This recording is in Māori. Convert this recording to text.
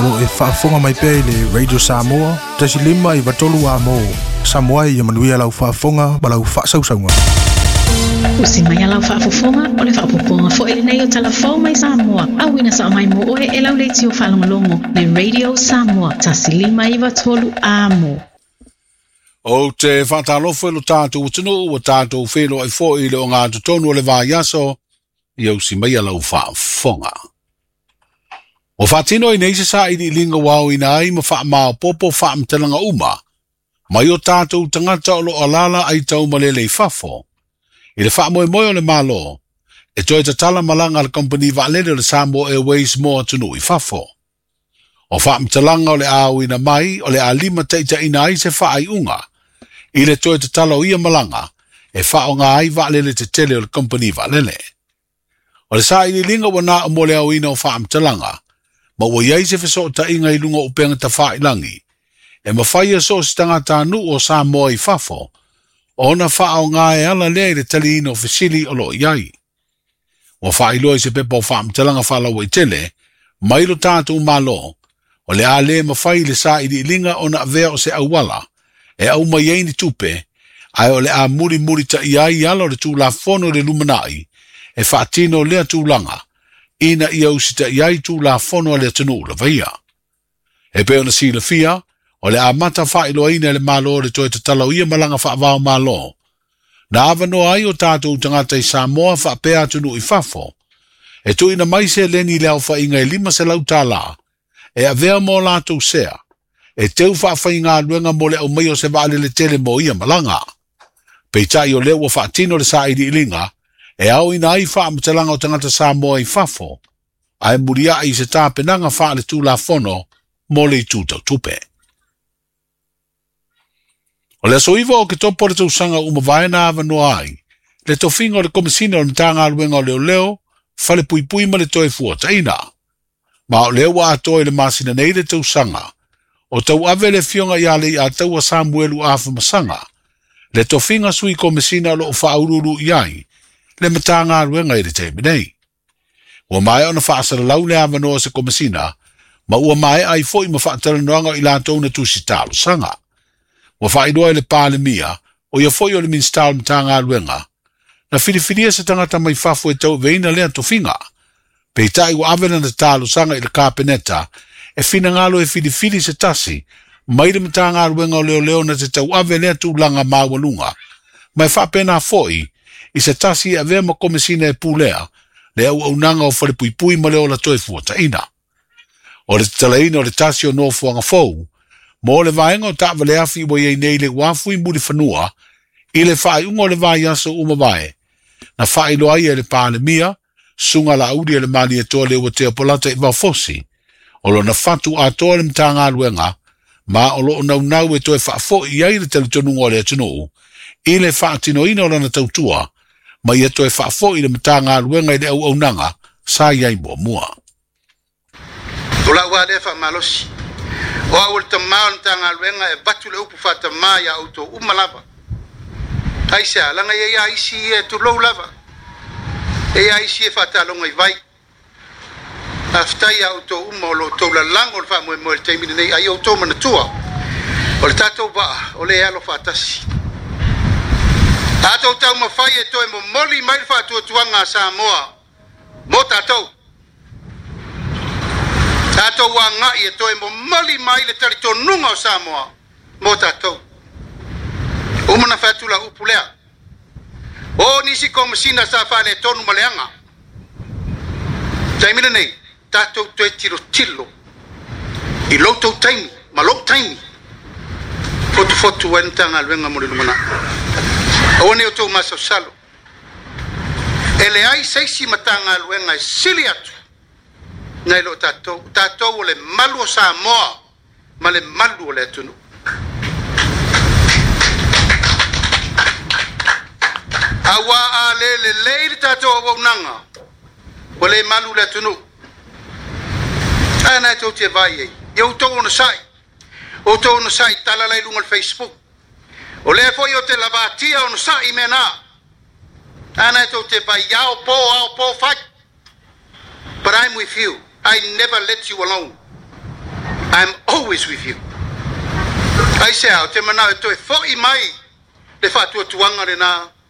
e whaafonga mai pēi le Radio Samoa, tasi lima I watolu a mo. Samoa I manuia lau whaafonga, ba lau whaasausaunga. Usi mai lau whaafofonga, o le whaapoponga fo ele nei o talafau mai Samoa. Awina sa mai mo oe e lau leiti o whalongolongo le Radio Samoa, tasi lima I watolu a mo. O te whatalofo e lo tātou utinu, o tātou whelo ai fo I le o ngā tutonu o le vāiaso, I au si mai lau whaafonga. O whaatino I neise sa I linga wau ina ai ma wha mao popo wha mtelanga uma, mai o tātou tangata o lo alala ai tau malele I whafo. I le wha moe moe o le malo, e toi ta tala malanga le company waalele o le Samoa Airways moa tunu I whafo. O wha mtelanga o le au ina mai, o le a lima teita ina ai se wha ai unga, I le toi ta tala o ia malanga, e wha o ngā ai waalele te tele o le company waalele. O le sa I linga wana o mole au ina o wha mtelanga, ma ua iai se feso ta inga I lunga upenga ta whailangi, e ma whaia so si tangata anu o Samoa I whafo, o na wha o ngā e ala lea I le tali ino fesili o lo iai. O whailoi se pepa o whaamtalanga whalawa I tele, mailo tātou malo, o le a le ma whai le sa I linga o na avea o se awala, e au mai eini tupe, ai o le a muri muri ta iai ala o le tū la fono le lumanai, e whaatino lea tūlanga, ina I au sita iai tū la fono le tanu la vaia. E peo na si la fia, o le a mata whailo ina le malo le toi te talau ia malanga whaavao malo. Na avano ai o tātou tangata I Samoa whaapea tunu I whafo. E tu ina mai se leni leo whainga I lima se lau tāla, e a vea mō lātou sea, e teu whaafai ngā luenga mo le au mai o se vale le tele mo ia malanga. Peitai o leo wa whaatino le sa iri ilinga, e au ina ai wha amatalanga o tangata Samoa I whafo, ai muria I se tāpenanga wha le tū la fono, mo le I tūtau tupe. O le soiva o ke topo le tausanga umawai na avanoa ai, le tofinga o le komisina o le mtanga aluenga o leo leo, fale pui pui ma le toe fua taina. Ma o leo wa atoe le masina nei le tausanga, o tau ave le fionga I ale I a taua Samuelu afa masanga, le tofinga sui komisina o lo ufa aururu iai, le matanga aluenga I le teime nei. Ua mai ona whaasara lau le avanoa se komisina, ma ua mai ai foi ma whaatara noanga I la tauna tusi talo sanga. Ua whaidoa le pāle mia, o ia foi o le minstalo matanga aluenga, na whiriwhiria se tangata mai whafo e tau veina lea tofinga. Peitai ua avena na talo sanga I le kāpeneta, e whina ngalo e whiriwhiri se tasi, mai le matanga aluenga o leo leo na te tau ave lea tūlanga māwalunga, mai whapena foi, I se tasi e vema komisina e pūlea, le au aunanga o whare pui pui ma leo la toi fuata ina. O le talaina o le tasi o nofuanga fou, mo le vaenga o tawa le afi wa iei nei le wafui muri whanua, I le whai ungo le vai aso umawai, na whai loa I le pāle mia, sunga la audi le mani e toa le ua te apolata I wau fosi, o lo na whatu a toa le mtanga aluenga, ma o lo nau nau e toe whaafo I ai le teletonunga o le atunu, I le whaatino ina o lana tautua, ma I e toe whaafo I le mtanga aluenga I le au aunanga, sa iai mua mua. Ola ua le wha malosi. O awal ta maa tanga luenga e batu le upu whata maa ya auto umalava. Aisa, langa ia isi e tu lau lava. E isi e whata longa I vai. Aftai ya auto umalo tau la lango le wha moe moe le teimine nei ai auto mana tua. O le tatou waa, o le alo whatasi. Tatou tau mawhai e toe mo moli mai le whatua tuanga Samoa. Mo tatou. Tatou wa ngai e toe mo mali mai le taritonunga o Samoa. Mo tatou. Umana whatula upulea. O nisi komisina sa whane tonu maleanga. Taimina nei, tatou toe tiro tilo. I loutou taimi, ma lou taimi. Fotu fotu wentanga luenga mori lumana. O ne o tau masa salo. Ele ai seisi matanga luenga sili atu. Nei lo tatou o le malu o Samoa, ma le malu o le atunu. Awa a le tatou o waunanga, o le malu le atunu. Ana tau te vai ei, iau tau ona sai, o tau ona sai tala lai lunga Facebook. O le foi o te lavatia ona sai mena. Ana tau te vai ao po fight. But I'm with you. I never let you alone. always with you. Ai se au te mana e toi fo I mai le fa tu tuanga le na